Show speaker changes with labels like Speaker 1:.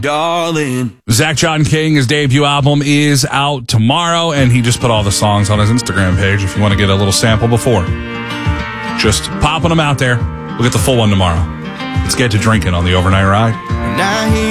Speaker 1: darling.
Speaker 2: Zach John King, his debut album is out tomorrow, and he just put all the songs on his Instagram page if you want to get a little sample before. Just popping them out there. We'll get the full one tomorrow. Let's get to drinking on the Overnight Ride.
Speaker 1: And I hear